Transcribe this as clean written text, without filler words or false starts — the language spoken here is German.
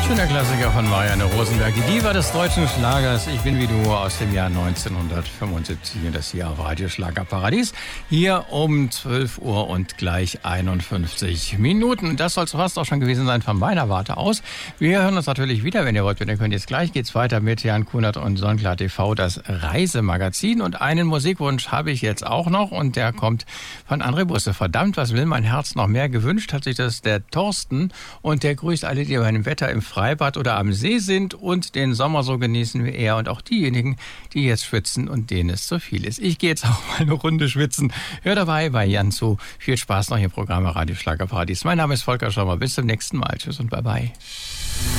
Schöner Klassiker von Marianne Rosenberg, die Diva des deutschen Schlagers. Ich bin wie du aus dem Jahr 1975 und das hier auf Radioschlagerparadies. Hier um 12 Uhr und gleich 51 Minuten. Das soll es fast auch schon gewesen sein von meiner Warte aus. Wir hören uns natürlich wieder, wenn ihr wollt. Ihr könnt jetzt gleich geht's weiter mit Jan Kunert und Sonnenklar TV, das Reisemagazin. Und einen Musikwunsch habe ich jetzt auch noch und der kommt von André Busse. Verdammt, was will mein Herz noch mehr? Gewünscht hat sich das der Thorsten und der grüßt alle, die bei dem Wetter im Freibad oder am See sind und den Sommer so genießen wie er und auch diejenigen, die jetzt schwitzen und denen es zu viel ist. Ich gehe jetzt auch mal eine Runde schwitzen. Hör dabei bei Jan zu. Viel Spaß noch im Programm Radio Schlagerparadies. Mein Name ist Volker Schaumer. Bis zum nächsten Mal. Tschüss und bye bye.